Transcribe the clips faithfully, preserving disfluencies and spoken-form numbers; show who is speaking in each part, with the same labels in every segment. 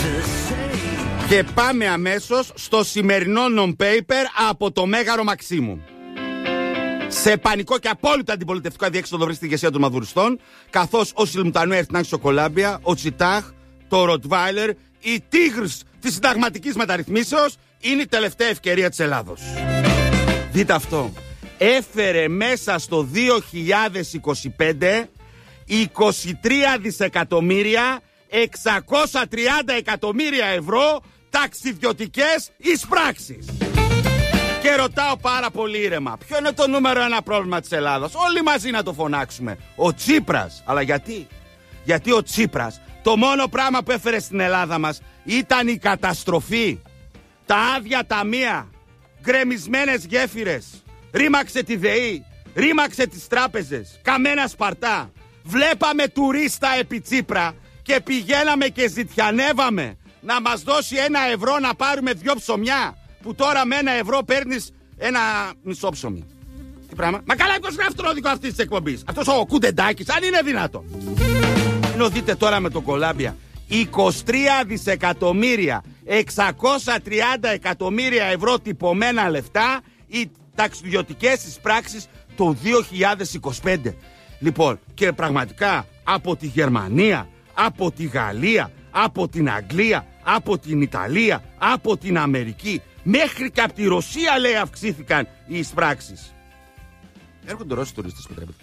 Speaker 1: Και πάμε αμέσως στο σημερινό non-paper από το Μέγαρο Μαξίμου. Σε πανικό και απόλυτα αντιπολιτευτικό αδιέξοδο βρει στη ηγεσία των Μαδουριστών, καθώς ο Σιλμουτανού έρθει στο Κολάμπια, ο Τσιτάχ, το Ροτβάιλερ, η Τίγρς της συνταγματικής μεταρρυθμίσεως είναι η τελευταία ευκαιρία της Ελλάδος. Δείτε αυτό. Έφερε μέσα στο δύο χιλιάδες είκοσι πέντε είκοσι τρία δισεκατομμύρια εξακόσια τριάντα εκατομμύρια ευρώ ταξιδιωτικές εισπράξεις. Και ρωτάω πάρα πολύ ήρεμα, ποιο είναι το νούμερο ένα πρόβλημα της Ελλάδας? Όλοι μαζί να το φωνάξουμε. Ο Τσίπρας. Αλλά γιατί? Γιατί ο Τσίπρας το μόνο πράγμα που έφερε στην Ελλάδα μας ήταν η καταστροφή. Τα άδεια ταμεία, γκρεμισμένες γέφυρες, ρήμαξε τη ΔΕΗ, ρήμαξε τις τράπεζες, καμένα σπαρτά. Βλέπαμε τουρίστα επί Τσίπρα και πηγαίναμε και ζητιανεύαμε να μας δώσει ένα ευρώ να πάρουμε δυο ψωμιά, που τώρα με ένα ευρώ παίρνεις ένα μισό ψωμί. Τι πράγμα? Μα καλά, ποιος γράφει τον οδικό αυτής της εκπομπής? Αυτός ο Κουντεντάκης, αν είναι δυνατό. Ενώ δείτε τώρα με το Κολάμπια, είκοσι τρία δισεκατομμύρια εξακόσια τριάντα εκατομμύρια ευρώ τυπωμένα λεφτά οι ταξιδιωτικές εισπράξεις το δύο χιλιάδες είκοσι πέντε. Λοιπόν, και πραγματικά από τη Γερμανία, από τη Γαλλία, από την Αγγλία, από την Ιταλία, από την Αμερική, μέχρι και από τη Ρωσία, λέει, αυξήθηκαν οι εισπράξεις. Έρχονται Ρώσοι τουρίστες, επιτρέπετε.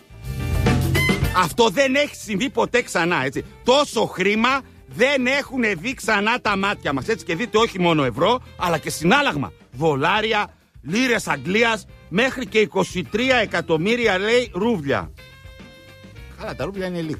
Speaker 1: Αυτό δεν έχει συμβεί ποτέ ξανά, έτσι. Τόσο χρήμα δεν έχουν δει ξανά τα μάτια μας, έτσι. Και δείτε, όχι μόνο ευρώ, αλλά και συνάλλαγμα. Δολάρια, λίρες Αγγλίας, μέχρι και είκοσι τρία εκατομμύρια, λέει, ρούβλια. Καλά, τα ρούβλια είναι λίγα.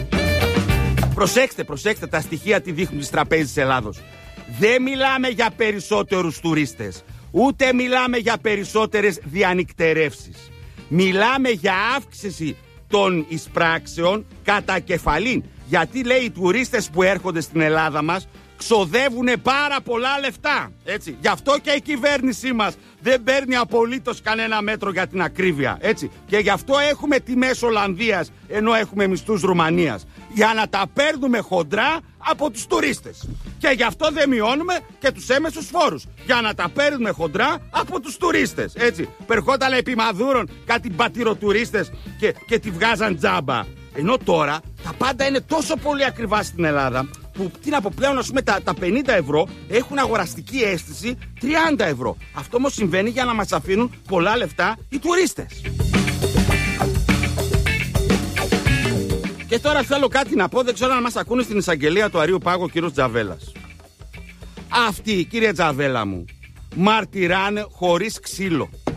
Speaker 1: Προσέξτε, προσέξτε τα στοιχεία τι δείχνουν τις τραπέζες της Ελλάδος. Δεν μιλάμε για περισσότερους τουρίστες, ούτε μιλάμε για περισσότερες διανυκτερεύσεις. Μιλάμε για αύξηση των εισπράξεων κατά κεφαλήν. Γιατί, λέει, οι τουρίστες που έρχονται στην Ελλάδα μας ξοδεύουν πάρα πολλά λεφτά, έτσι. Γι' αυτό και η κυβέρνησή μας δεν παίρνει απολύτως κανένα μέτρο για την ακρίβεια, έτσι. Και γι' αυτό έχουμε τιμές Ολλανδίας ενώ έχουμε μισθούς Ρουμανίας. Για να τα παίρνουμε χοντρά από τους τουρίστες. Και γι' αυτό δεν μειώνουμε και τους έμεσους φόρους. Για να τα παίρνουμε χοντρά από τους τουρίστες, έτσι. Περχόταν επί Μαδούρων κάτι μπατηροτουρίστες και, και τη βγάζαν τζάμπα. Ενώ τώρα τα πάντα είναι τόσο πολύ ακριβά στην Ελλάδα που τι να πω, πλέον, ας πούμε, τα, τα πενήντα ευρώ έχουν αγοραστική αίσθηση τριάντα ευρώ. Αυτό όμως συμβαίνει για να μας αφήνουν πολλά λεφτά οι τουρίστες. Και τώρα θέλω κάτι να πω, δεν ξέρω αν μας ακούνε στην εισαγγελία του Αρείου Πάγου ο κύριος Τζαβέλας. Αυτοί, κύριε Τζαβέλα μου, μαρτυράνε χωρίς ξύλο.